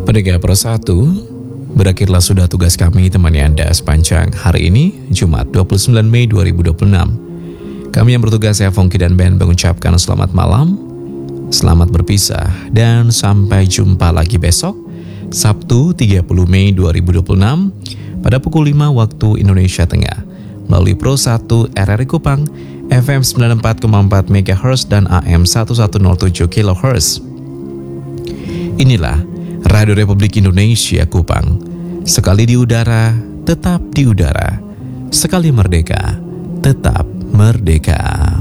Pendengar Pro 1, berakhirlah sudah tugas kami temani Anda sepanjang hari ini, Jumat 29 Mei 2026. Kami yang bertugas, saya Fongki dan Ben, mengucapkan selamat malam, selamat berpisah, dan sampai jumpa lagi besok, Sabtu 30 Mei 2026, pada pukul 5 waktu Indonesia Tengah, melalui Pro 1 RRI Kupang, FM 94,4 MHz dan AM 1107 kHz. Inilah Radio Republik Indonesia Kupang. Sekali di udara, tetap di udara. Sekali merdeka, tetap merdeka.